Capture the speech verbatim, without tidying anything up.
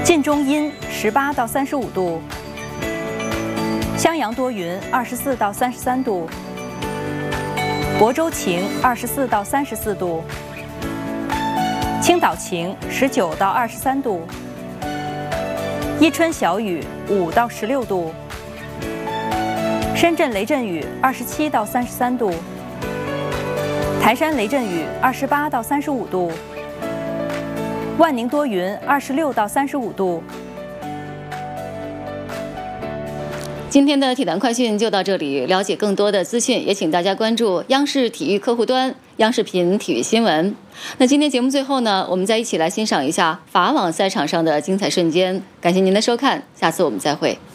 晋中阴十八到三十五度，襄阳多云二十四到三十三度，亳州晴二十四到三十四度，青岛晴十九到二十三度，伊春小雨五到十六度，深圳雷阵雨二十七到三十三度，台山雷阵雨二十八到三十五度，万宁多云二十六到三十五度。 今天的体坛快讯就到这里，了解更多的资讯，也请大家关注央视体育客户端、央视频体育新闻。那今天节目最后呢，我们再一起来欣赏一下法网赛场上的精彩瞬间。感谢您的收看，下次我们再会。